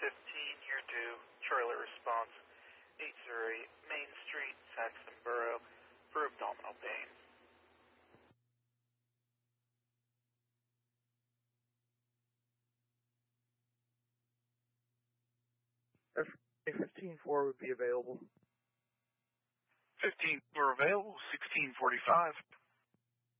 you're due. Charlie response, 808 Main Street, Saxon Borough, for abdominal pain. 15-4 would be available. 15-4 available, 1645.